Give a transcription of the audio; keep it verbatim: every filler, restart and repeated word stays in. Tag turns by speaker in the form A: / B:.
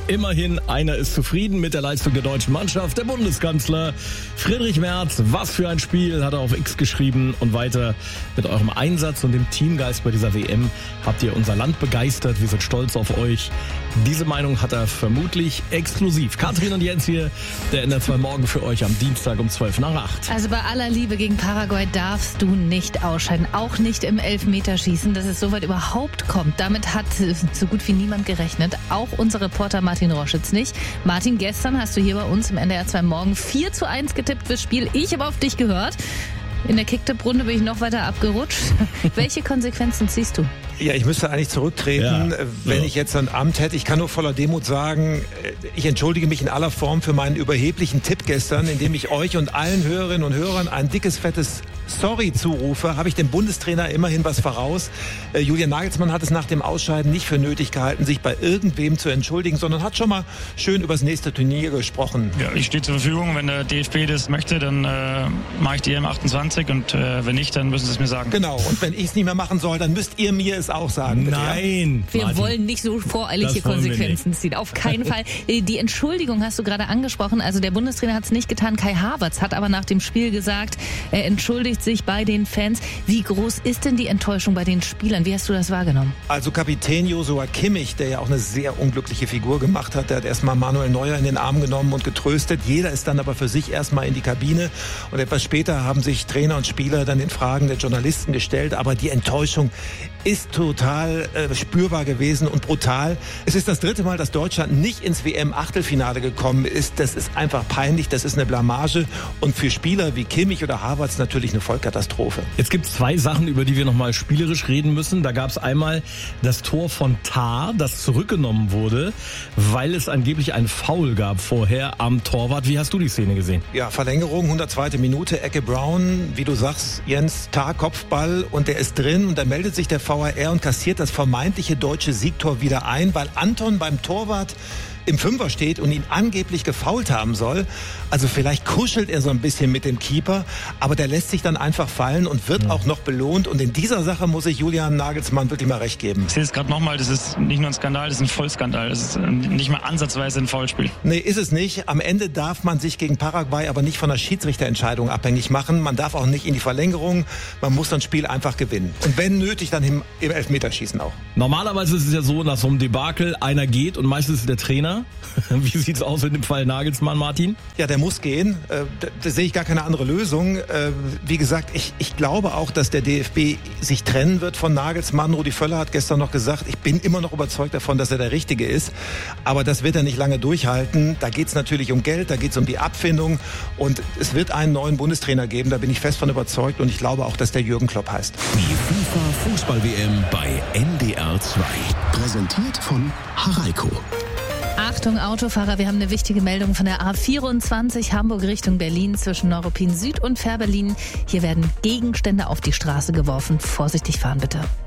A: Immerhin, einer ist zufrieden mit der Leistung der deutschen Mannschaft. Der Bundeskanzler Friedrich Merz. Was für ein Spiel, hat er auf X geschrieben. Und weiter: Mit eurem Einsatz und dem Teamgeist bei dieser W M habt ihr unser Land begeistert. Wir sind stolz auf euch. Diese Meinung hat er vermutlich exklusiv. Katrin und Jens hier, der N R zwei Morgen für euch am Dienstag um zwölf nach acht.
B: Also bei aller Liebe gegen Paraguay darfst du nicht ausscheiden. Auch nicht im Elfmeterschießen, dass es so weit überhaupt kommt. Damit hat so gut wie niemand gerechnet. Auch unser Reporter Martin Roschitz nicht. Martin, gestern hast du hier bei uns im N R zwei Morgen vier zu eins getippt fürs Spiel. Ich habe auf dich gehört. In der Kicktipp-Runde bin ich noch weiter abgerutscht. Welche Konsequenzen ziehst du?
C: Ja, ich müsste eigentlich zurücktreten,
A: Ja.
C: wenn
A: Ja.
C: ich jetzt ein Amt hätte. Ich kann nur voller Demut sagen, ich entschuldige mich in aller Form für meinen überheblichen Tipp gestern, indem ich euch und allen Hörerinnen und Hörern ein dickes, fettes Sorry zurufe. Habe ich dem Bundestrainer immerhin was voraus. Äh, Julian Nagelsmann hat es nach dem Ausscheiden nicht für nötig gehalten, sich bei irgendwem zu entschuldigen, sondern hat schon mal schön über das nächste Turnier gesprochen.
D: Ja, ich stehe zur Verfügung. Wenn der D F B das möchte, dann äh, mache ich die E M achtundzwanzig und äh, wenn nicht, dann müssen sie es mir sagen.
C: Genau, und wenn ich es nicht mehr machen soll, dann müsst ihr mir es auch sagen. Bitte, ja?
A: Nein.
B: Wir
A: Martin.
B: wollen nicht so voreilig
A: Das
B: hier
A: wollen wir
B: Konsequenzen ziehen. Auf keinen Fall. Die Entschuldigung hast du gerade angesprochen. Also der Bundestrainer hat es nicht getan. Kai Havertz hat aber nach dem Spiel gesagt, er entschuldigt sich bei den Fans. Wie groß ist denn die Enttäuschung bei den Spielern? Wie hast du das wahrgenommen?
C: Also Kapitän Joshua Kimmich, der ja auch eine sehr unglückliche Figur gemacht hat, der hat erstmal Manuel Neuer in den Arm genommen und getröstet. Jeder ist dann aber für sich erstmal in die Kabine. Und etwas später haben sich Trainer und Spieler dann den Fragen der Journalisten gestellt. Aber die Enttäuschung ist total äh, spürbar gewesen und brutal. Es ist das dritte Mal, dass Deutschland nicht ins W M-Achtelfinale gekommen ist. Das ist einfach peinlich, das ist eine Blamage. Und für Spieler wie Kimmich oder Havertz natürlich eine Vollkatastrophe.
A: Jetzt gibt es zwei Sachen, über die wir nochmal spielerisch reden müssen. Da gab es einmal das Tor von Tah, das zurückgenommen wurde, weil es angeblich ein Foul gab vorher am Torwart. Wie hast du die Szene gesehen?
C: Ja, Verlängerung, hundertzweite Minute, Ecke Brown, wie du sagst, Jens, Tah, Kopfball und der ist drin und dann meldet sich der V A R und kassiert das vermeintliche deutsche Siegtor wieder ein, weil Anton beim Torwart im Fünfer steht und ihn angeblich gefoult haben soll. Also vielleicht kuschelt er so ein bisschen mit dem Keeper, aber der lässt sich dann einfach fallen und wird ja. auch noch belohnt. Und in dieser Sache muss ich Julian Nagelsmann wirklich mal recht geben.
D: Ich sehe es gerade nochmal, das ist nicht nur ein Skandal, das ist ein Vollskandal. Das ist nicht mal ansatzweise ein Foulspiel.
C: Nee, ist es nicht. Am Ende darf man sich gegen Paraguay aber nicht von der Schiedsrichterentscheidung abhängig machen. Man darf auch nicht in die Verlängerung. Man muss das Spiel einfach gewinnen. Und wenn nötig, dann im, im Elfmeterschießen auch.
A: Normalerweise ist es ja so, nach so einem Debakel, einer geht und meistens ist der Trainer. Wie sieht's aus in dem Fall Nagelsmann, Martin?
C: Ja, der muss gehen. Da, da sehe ich gar keine andere Lösung. Wie gesagt, ich, ich glaube auch, dass der D F B sich trennen wird von Nagelsmann. Rudi Völler hat gestern noch gesagt, ich bin immer noch überzeugt davon, dass er der Richtige ist. Aber das wird er nicht lange durchhalten. Da geht's natürlich um Geld, da geht's um die Abfindung. Und es wird einen neuen Bundestrainer geben, da bin ich fest von überzeugt. Und ich glaube auch, dass der Jürgen Klopp heißt.
E: Die FIFA Fußball-W M bei N D R zwei. Präsentiert von Haraiko.
B: Achtung Autofahrer, wir haben eine wichtige Meldung von der A vierundzwanzig Hamburg Richtung Berlin zwischen Neuruppin Süd und Fährberlin. Hier werden Gegenstände auf die Straße geworfen. Vorsichtig fahren bitte.